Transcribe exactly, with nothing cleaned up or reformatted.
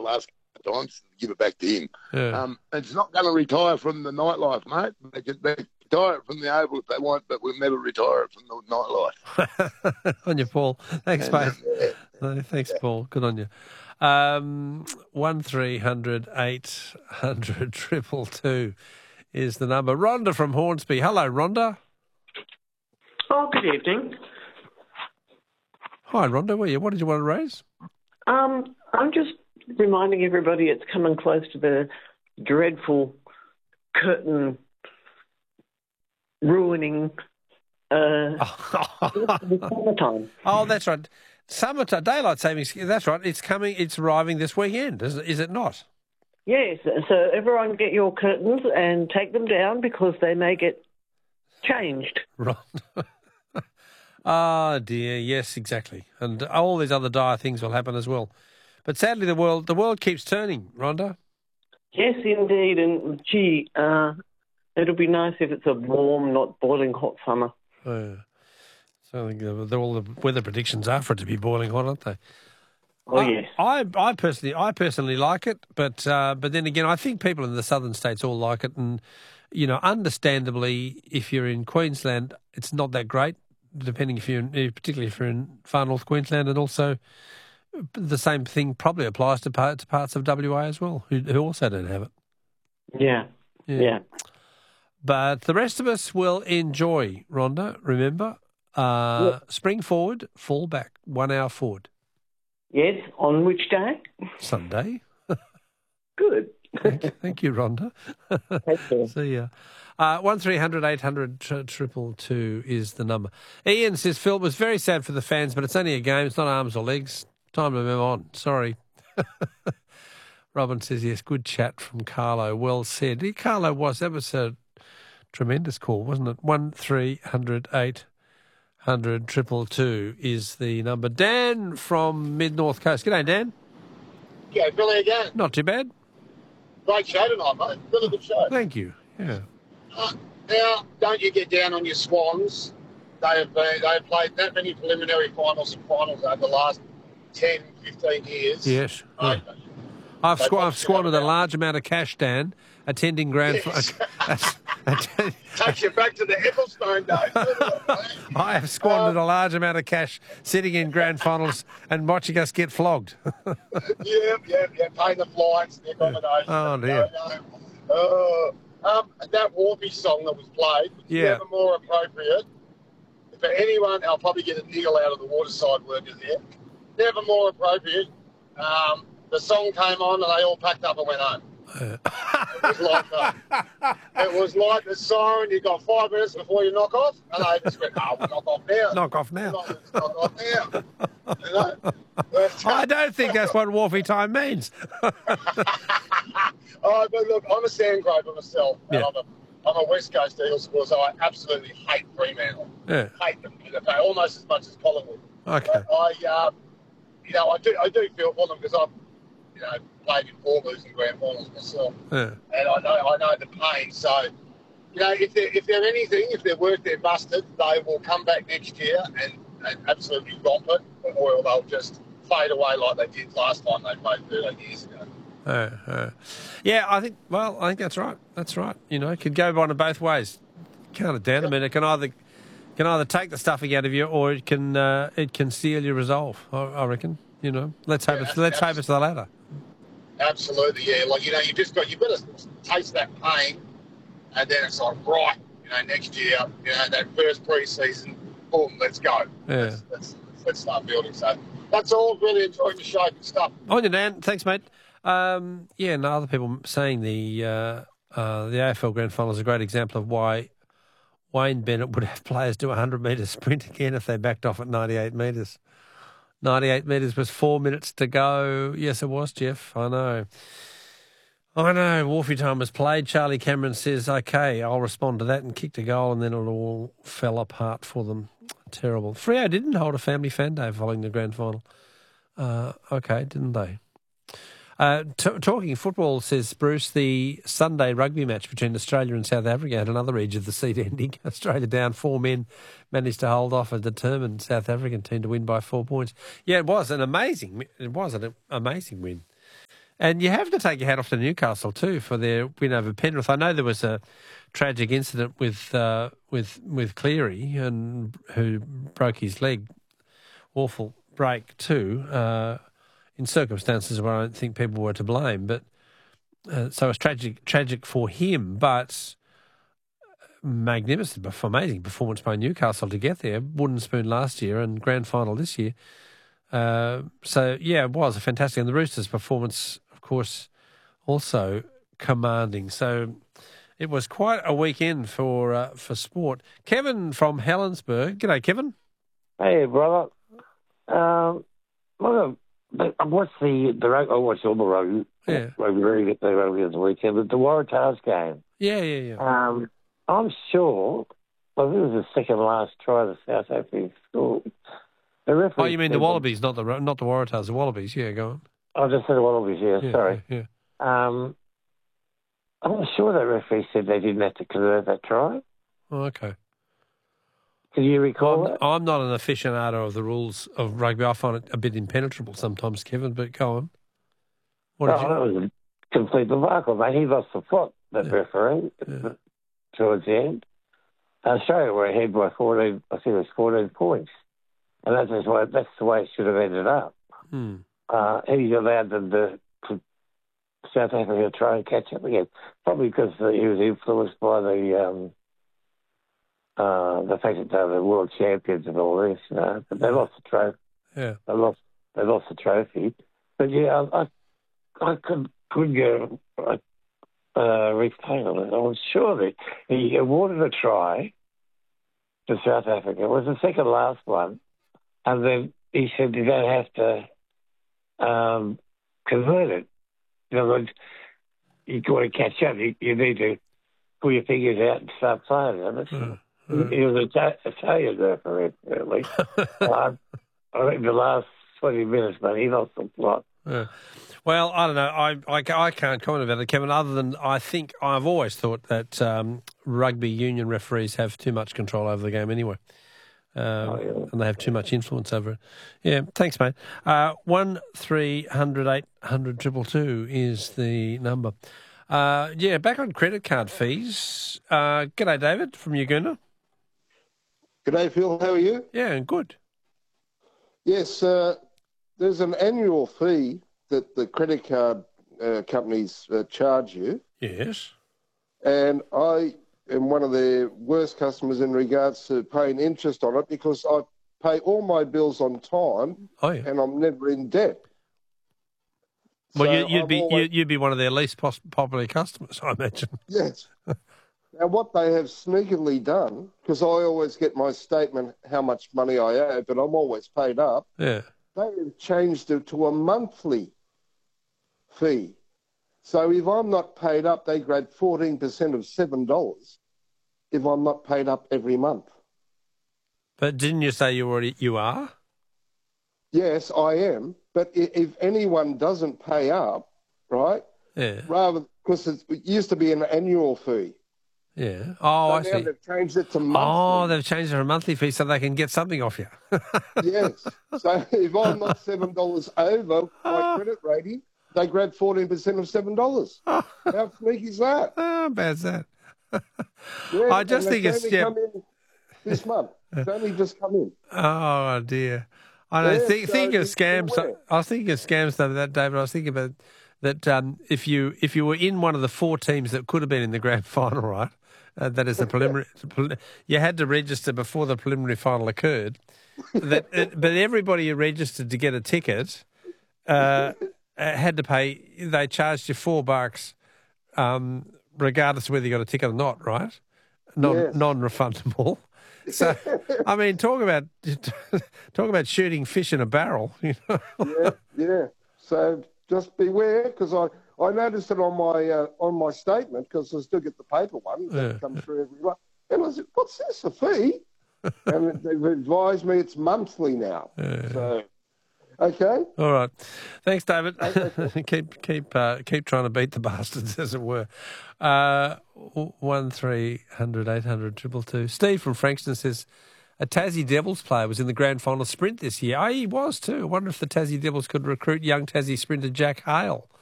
last couple of times. Give it back to him. Yeah. Um, it's not going to retire from the nightlife, mate. They can, they can retire it from the Oval if they want, but we'll never retire it from the nightlife. On you, Paul. Thanks, And, mate. um, yeah. No, thanks, yeah. Paul. Good on you. Um, one three hundred eight hundred triple two is the number. Rhonda from Hornsby. Hello, Rhonda. Oh, good evening. Hi, Rhonda. Where are you? What did you want to raise? Um, I'm just reminding everybody it's coming close to the dreadful curtain ruining uh, summertime. Oh, that's right. Summertime, daylight savings, that's right. It's coming, it's arriving this weekend, is, is it not? Yes, so everyone get your curtains and take them down because they may get changed. Right. Oh, dear, yes, exactly. And all these other dire things will happen as well. But sadly, the world the world keeps turning, Rhonda. Yes, indeed. And, gee, uh, it'll be nice if it's a warm, not boiling hot summer. Oh, so I think the, all the weather predictions are for it to be boiling hot, aren't they? Oh, I, yes. I, I personally, I personally like it, but uh, but then again, I think people in the southern states all like it, and you know, understandably, if you're in Queensland, it's not that great. Depending if you're, in, particularly if you're in far north Queensland, and also the same thing probably applies to, part, to parts of W A as well, who, who also don't have it. Yeah. yeah, yeah. But the rest of us will enjoy, Rhonda, remember, uh, yep. spring forward, fall back, one hour forward. Yes, on which day? Sunday. Good. thank, thank you, Rhonda. Thank you. See ya. Uh, one three hundred eight hundred triple two is the number. Ian says, Phil, it was very sad for the fans, but it's only a game. It's not arms or legs. Time to move on. Sorry. Robin says, yes, good chat from Carlo. Well said. He, Carlo was, that was a tremendous call, wasn't it? one three hundred eight hundred triple two is the number. Dan from Mid-North Coast. G'day, Dan. Yeah, Billy again. Not too bad. Great show tonight, mate. Really good show. Thank you. Yeah. Uh, now, don't you get down on your Swans. They have been, they have played that many preliminary finals and finals over the last ten, fifteen years. Yes. Uh, Yeah. I've, squ- I've squandered a large amount of cash, Dan, attending grand... Yes. F- Takes you back to the Ecclestone days. I have squandered um, a large amount of cash sitting in grand finals and watching us get flogged. yeah, yeah, yeah. Paying the flights, the accommodation. Oh, dear. No, no. Uh, um, that Warpy song that was played was Yeah. never more appropriate. For anyone, I'll probably get a niggle out of the waterside workers there. Never more appropriate. Um, the song came on and they all packed up and went home. Uh. It was like the, it was like the siren. You got five minutes before you knock off, and they just went, "Oh, we'll knock off now. Knock off now. Knock, knock off now." You know? But, I don't think that's what Wharfie time means. oh, but look, I'm a Sandgroper myself, and Yeah. I'm a I'm a West Coast Eagles supporter, so I absolutely hate Fremantle. Yeah. Hate them, almost as much as Collingwood. Okay. But I, um, you know, I do I do feel for them because I've, you know, played in four losing grand finals myself, Yeah. and I know I know the pain. So, you know, if they're if they're anything, if they're worth their mustard, they will come back next year and, and absolutely romp it, or they'll just fade away like they did last time they played thirty years ago. Uh, uh, yeah, I think. Well, I think that's right. That's right. You know, it could go on in both ways. Can't it, Dan? I mean, it can either can either take the stuffing out of you, or it can uh, it can steal your resolve. I, I reckon. You know, let's hope Yeah, it's let's hope it's the latter. Absolutely, yeah. Like, you know, you just got you've got to taste that pain, and then it's like, right, you know, next year, you know, that first pre-season, boom, let's go. Yeah. Let's, let's, let's start building. So that's all. Really enjoying the show. Good stuff. On you, Dan. Thanks, mate. Um, yeah, and other people saying the uh, uh, the A F L Grand Final is a great example of why Wayne Bennett would have players do a hundred metre sprint again if they backed off at ninety-eight metres. ninety-eight metres was four minutes to go. Yes, it was, Jeff. I know. I know. Wharfie time was played. Charlie Cameron says, okay, I'll respond to that, and kicked a goal, and then it all fell apart for them. Terrible. Freo didn't hold a family fan day following the grand final. Uh, okay, didn't they? Uh, t- talking football, says Bruce, the Sunday rugby match between Australia and South Africa had another edge of the seat ending. Australia down four men, managed to hold off a determined South African team to win by four points. Yeah, it was an amazing, it was an amazing win. And you have to take your hat off to Newcastle too for their win over Penrith. I know there was a tragic incident with uh, with with Cleary, and who broke his leg. Awful break too, uh, in circumstances where I don't think people were to blame. But uh, so it's tragic, tragic for him. But magnificent, amazing performance by Newcastle to get there. Wooden spoon last year and grand final this year. Uh, so yeah, it was a fantastic. And the Roosters' performance, of course, also commanding. So it was quite a weekend for uh, for sport. Kevin from Helensburgh. G'day, Kevin. Hey, brother. Um, well, I watched the, the rugby, I watched all the rugby. Yeah. Rugby, rugby, the rugby this weekend, but the Waratahs game. Yeah, yeah, yeah. Um, I'm sure, well, this was the second last try the South African scored. The referee Oh, you mean the Wallabies, not the not the Waratahs, the Wallabies. Yeah, go on. I just said the Wallabies, yeah, Yeah, sorry. Yeah, yeah. Um, I'm sure that referee said they didn't have to convert that try. Oh, okay. Can you recall I'm, that? I'm not an aficionado of the rules of rugby. I find it a bit impenetrable sometimes, Kevin, but go on. What Oh, did you... that was a complete debacle, mate. He lost the plot, that Yeah. referee, Yeah. towards the end. Australia were ahead by fourteen, I think it was fourteen points. And that's just why, that's the way it should have ended up. Hmm. Uh, he allowed them to, to South Africa to try and catch up again. Probably because uh, he was influenced by the um, uh, the fact that they were the world champions and all this, you know. But they lost the trophy. Yeah. They lost. They lost the trophy. But yeah, I, I, I could could go uh, retain on it. I was sure that he awarded a try to South Africa. It was the second last one, and then he said you don't have to um, convert it. In other words, you've got to catch up. You, you need to pull your fingers out and start playing them. It's, Uh, he he was a Italian referee, at least. uh, I think the last twenty minutes, man, he lost the plot. Yeah. Well, I don't know. I, I, I can't comment about it, Kevin, other than I think I've always thought that um, rugby union referees have too much control over the game anyway. Um, Oh, yeah. And they have too much influence over it. Yeah, thanks, mate. Uh, one three hundred eight hundred triple two is the number. Uh, yeah, back on credit card fees. Uh, g'day, David from Uguna. G'day, Phil. How are you? Yeah, good. Yes, uh, there's an annual fee that the credit card uh, companies uh, charge you, Yes. and I am one of their worst customers in regards to paying interest on it because I pay all my bills on time Oh, yeah. and I'm never in debt. Well, So you, you'd I've be always- you, you'd be one of their least pos- popular customers, I imagine. Yes. Now, what they have sneakily done, because I always get my statement how much money I owe, but I'm always paid up, Yeah. they have changed it to a monthly fee. So if I'm not paid up, they grab fourteen percent of seven dollars if I'm not paid up every month. But didn't you say you already you are? Yes, I am. But i- if anyone doesn't pay up, right, Yeah. rather, because it used to be an annual fee. Yeah. Oh, So I now see. they've changed it to Oh, monthly. they've changed it to a monthly fee so they can get something off you. Yes. So if I'm not seven dollars over my credit rating, they grab fourteen percent of seven dollars. How sneaky is that? How bad's that? Yeah, I just and think it's it's- only yeah. come in this month. It's only just come in. Oh dear. I know. Yeah, think, so think of just scams. beware. I was thinking of scams though that David. I was thinking about that um, if you if you were in one of the four teams that could have been in the grand final, right? Uh, that is the preliminary. You had to register before the preliminary final occurred. That, it, but everybody who registered to get a ticket uh, had to pay. They charged you four bucks, um, regardless of whether you got a ticket or not. Right? Non Yes. non-refundable. So, I mean, talk about talk about shooting fish in a barrel. You know? Yeah, yeah. So just beware, because I, I noticed it on my uh, on my statement, because I still get the paper one that Yeah. comes through every month. And I said, "What's this? A fee?" And they've advised me it's monthly now. So, okay. All right, thanks, David. keep keep uh, keep trying to beat the bastards, as it were. Uh, one three hundred eight hundred triple two. Steve from Frankston says a Tassie Devils player was in the grand final sprint this year. Oh, he was too. I wonder if the Tassie Devils could recruit young Tassie sprinter Jack Hale